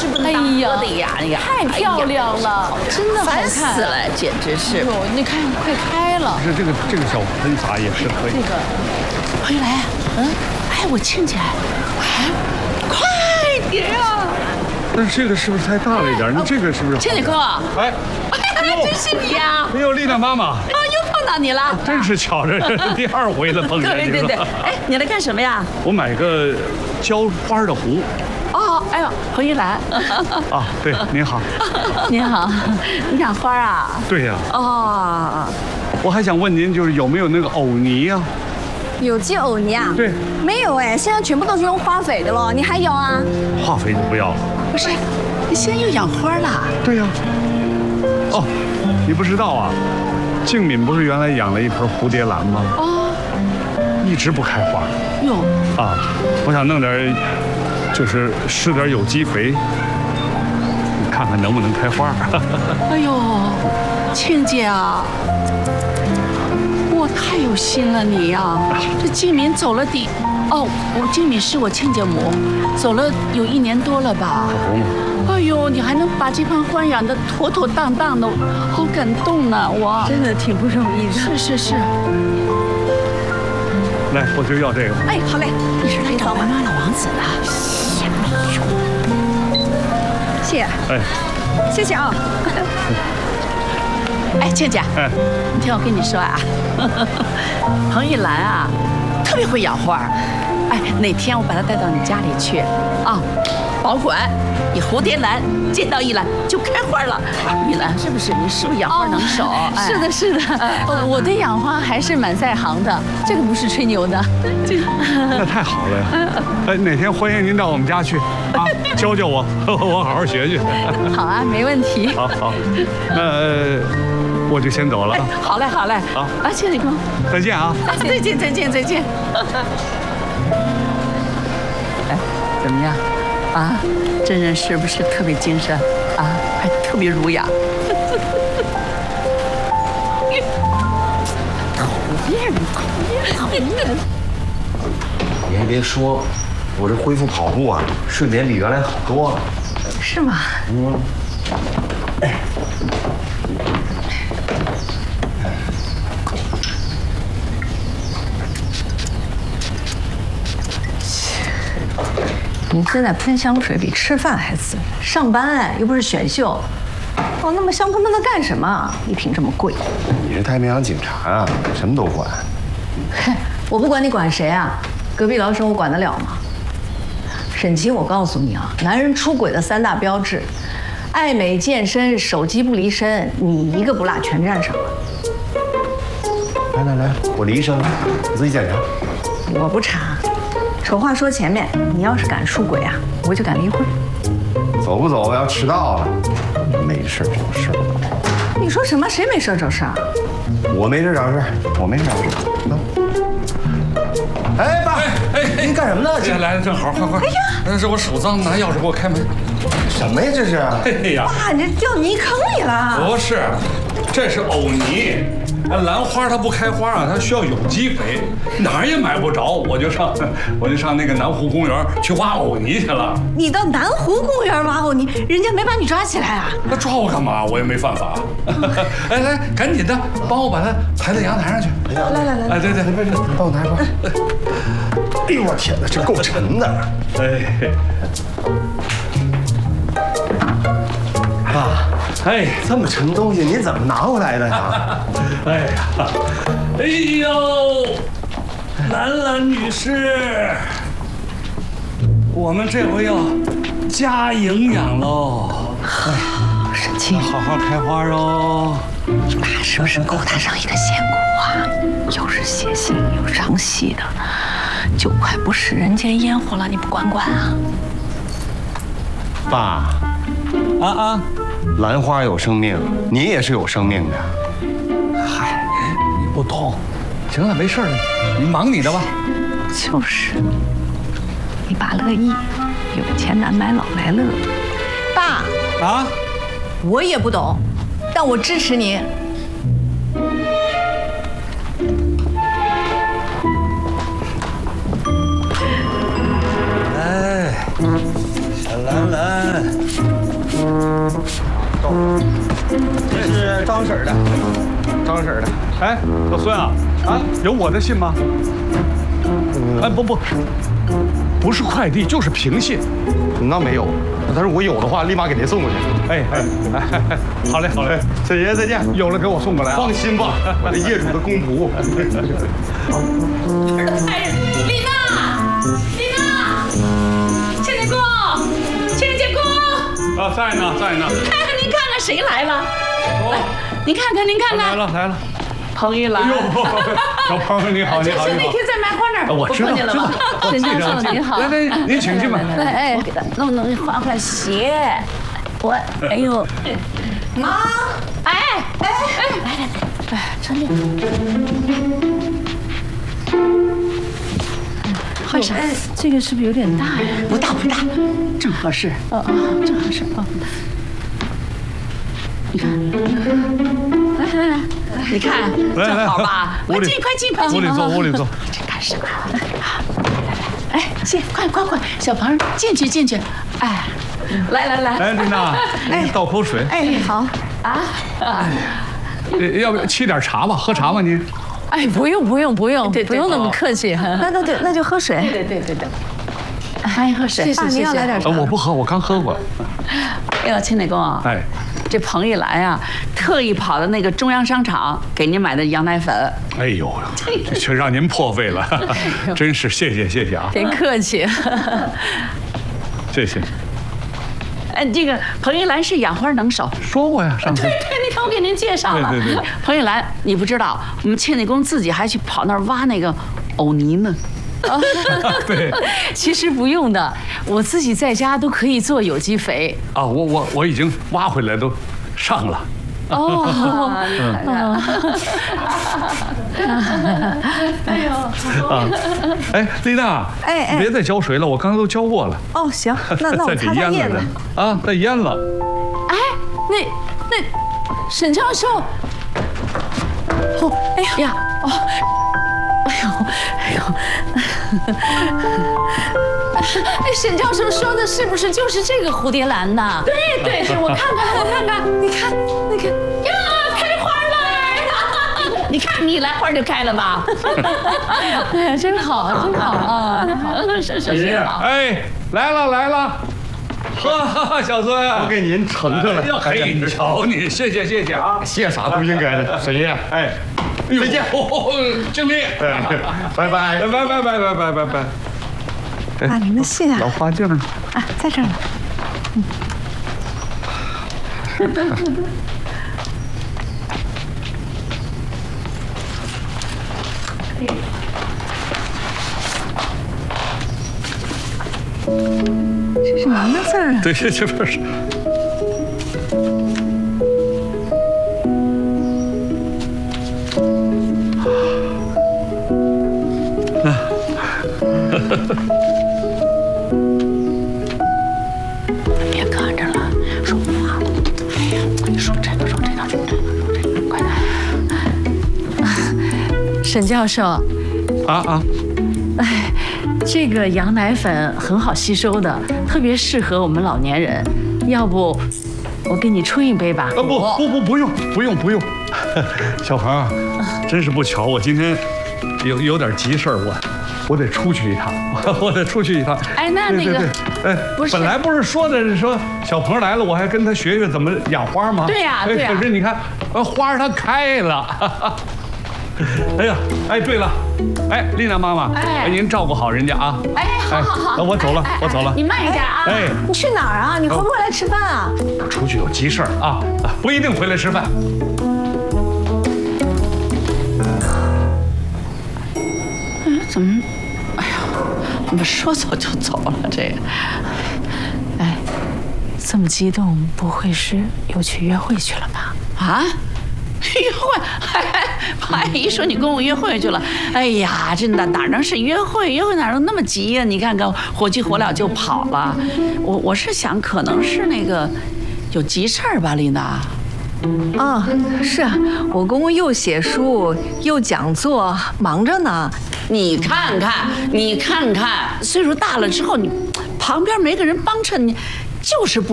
是不能当喝的呀！哎呀， 太漂亮了，真的好看， 烦死了，简直是！ 哎呦，你看，快开了！ 是这个小喷洒也是可以。 这个， 回来，哎，我亲起来，哎，快点啊！ 但是这个是不是太大了一点？你这个是不是？ 倩姐哥， 哎， 真是你呀！ 哎呦，丽娜妈妈， 啊，又碰到你了， 真是巧着，这是第2回了碰见你了。 对，哎，你来干什么呀？ 我买个浇花的壶。 哦，哎呦，彭玉兰。 啊，对，您好。 您好，你养花啊？ 对呀。 哦， 我还想问您，就是有没有那个藕泥呀？ 有机藕泥啊？ 对， 没有哎，现在全部都是用化肥的了。你还有啊？ 化肥就不要了。 不是，你现在又养花了？ 对呀。哦，你不知道啊？静敏不是原来养了一盆蝴蝶兰吗？ 哦， 一直不开花。 哟。 啊，我想弄点，就是施点有机肥，你看看能不能开花。 哎呦，倩姐啊！太有心了你呀！这静敏走了我静敏是我亲家母，走了有1年多了吧？哎呦，你还能把这盆花养得妥妥当当的，好感动呢！我真的挺不容易的。 是。 来，我就要这个。 哎，好嘞， 你是来找妈妈老王子的？ 谢谢。 哎， 谢谢啊。 哎，倩姐， 哎， 你听我跟你说啊，彭玉兰啊，特别会养花。哎，哪天我把她带到你家里去啊，保管你蝴蝶兰见到一兰就开花了。玉兰，是不是你是不是养花能手？ 是的，是的，我对养花还是蛮在行的，这个不是吹牛的。 那太好了呀！哎，哪天欢迎您到我们家去啊，教教我，我好好学学。 好啊，没问题。 好，那我就先走了。 好嘞，好，倩姐哥， 再见啊！ 再见。哎，怎么样？啊，真人是不是特别精神啊？还特别儒雅。讨厌。 你还别说，我这恢复跑步啊，睡眠比原来好多了。 是吗？你现在喷香水比吃饭还滋润，上班哎，又不是选秀。哦，那么香喷喷的干什么？一瓶这么贵。 你是太平洋警察啊，什么都管。 嘿，我不管你管谁啊？隔壁老沈我管得了吗？沈清，我告诉你啊，男人出轨的3大标志：爱美、健身、手机不离身，你一个不落全占上了。 来，我离身了，你自己检查。 我不查。丑话说前面，你要是敢出轨啊，我就敢离婚。 走不走？要迟到了，没事找事。 你说什么？谁没事找事儿？ 我没事找事，我没事找事。哎，爸，您干什么呢？ 来的正好，快！哎呀，那是我手脏，拿钥匙给我开门。 什么呀？这是？ 哎呀， 爸，你这掉泥坑里了。 不是，这是藕泥。兰花它不开花啊，它需要有机肥，哪儿也买不着，我就上那个南湖公园去挖藕泥去了。 你到南湖公园挖藕泥，人家没把你抓起来啊？ 那抓我干嘛？我也没犯法。哎，来，赶紧的，帮我把它抬到阳台上去。 来， 哎，对， 帮我拿一块。哎呦我天哪，这够沉的。 哎， 爸， 哎， 这么沉的东西您怎么拿回来的呀？ 哎呀，哎呦，兰女士，我们这回要加营养喽。 沈清， 好好开花哦。 你爸是不是勾搭上一个仙姑啊？又是写信又上戏的，就快不食人间烟火了，你不管管啊？ 爸，兰花有生命，你也是有生命的。 嗨，你不懂。行了，没事了，你忙你的吧。 就是，你爸乐意，有钱难买老来乐。爸啊，我也不懂，但我支持你。 来，小兰兰， 这是张婶的，张婶的。 哎，老孙啊，有我的信吗？哎，不是快递，就是平信。 那没有，但是我有的话，立马给您送过去。 哎，好嘞， 沈爷再见， 有了给我送过来啊。 放心吧，我这业主的公仆。 哎，丽娜，倩姐公， 啊，在呢。 哎，您看看谁来了？来，您看看。 来了。 彭玉兰。 哎呦，小鹏，你好。 就是那天在卖花那儿， 我知道。 沈教授您好。 来，您请进吧。 来，我给他弄换鞋。哎呦，妈，来，传进。换啥？ 这个是不是有点大呀？ 不大，正合适。正合适。你看，来，你看，正好吧？快进， 屋里坐。 这干什么？哎，进，快，小鹏进去。哎，来， 来，丽娜，倒口水。 哎，好啊。 要不沏点茶吧？喝茶吧您？ 哎，不用，不用那么客气。 那就喝水。 对，欢迎喝水。 谢谢。 您要来点茶？ 我不喝，我刚喝过。 哎呦，亲内公， 哎， 这彭玉兰呀，特意跑到那个中央商场给您买的羊奶粉。 哎呦，这却让您破费了，真是谢谢啊！ 别客气。 谢谢。 这个彭玉兰是养花能手， 说过呀，上次。 对，那天我给您介绍了。 对。 彭玉兰，你不知道，我们倩内公自己还去跑那儿挖那个藕泥呢。 对， 其实不用的，我自己在家都可以做有机肥。 啊，我已经挖回来都上了。 哎呦， 哎，丽娜， 哎， 别再浇水了，我刚才都浇过了。 哦，行，那我擦擦叶子啊，再淹了。 哎，那沈教授，哎呀，沈教授说的是不是就是这个蝴蝶兰呢？ 对，是我看看， 你看， 呀，开花了！你看，你一来花就开了吧？ 哎呀，真好啊！ 是好。 哎，来了。呵，小孙， 我给您盛上来。 嘿，你瞧你，谢谢啊！ 谢啥都应该的，沈爷。哎，再见， 经理。 拜拜。 啊，您的信啊， 老花镜呢？ 啊，在这儿呢。这是您的字儿啊？ 对，这不是。 别搁着了，说话。哎呀，说这个，快点！ 沈教授，这个羊奶粉很好吸收的，特别适合我们老年人。要不我给你冲一杯吧？ 不用。小鹏，真是不巧，我今天有点急事儿，我得出去一趟， 哎，那个， 哎， 不是， 本来不是说小鹏来了，我还跟他学怎么养花吗？ 对呀。 可是你看，花它开了。哎呀，哎，对了，哎，丽娜妈妈，您照顾好人家啊。 哎，好， 我走了， 你慢一点啊。 哎， 你去哪儿啊？你回不回来吃饭啊？ 出去有急事儿啊，不一定回来吃饭。 怎么？哎呀，怎么说走就走了？这个， 哎，这么激动，不会是又去约会去了吧？ 啊？约会？庞阿姨说你跟我约会去了。哎呀，这哪能是约会？约会哪能那么急呀？你看看，火急火燎就跑了。我是想，可能是那个有急事儿吧，丽娜。 啊，是啊，我公公又写书又讲座，忙着呢。 你看看，岁数大了之后，你旁边没个人帮衬你， 就是不